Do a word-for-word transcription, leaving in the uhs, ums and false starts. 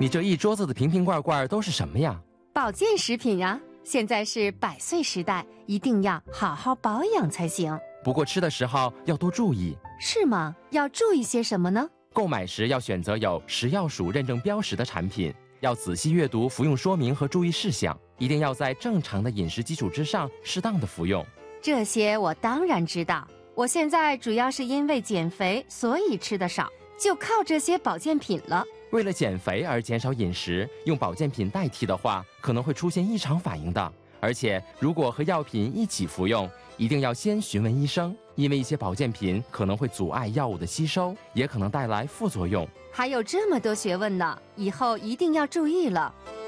你这一桌子的瓶瓶罐罐都是什么呀？ 保健食品呀，现在是百岁时代，一定要好好保养才行。 不过吃的时候要多注意。 是吗？要注意些什么呢？ 购买时要选择有食药署认证标识的产品，要仔细阅读服用说明和注意事项，一定要在正常的饮食基础之上适当的服用。 这些我当然知道，我现在主要是因为减肥，所以吃的少，就靠这些保健品了。 为了减肥而减少饮食，用保健品代替的话，可能会出现异常反应的。而且，如果和药品一起服用，一定要先询问医生，因为一些保健品可能会阻碍药物的吸收，也可能带来副作用。 还有这么多学问呢，以后一定要注意了。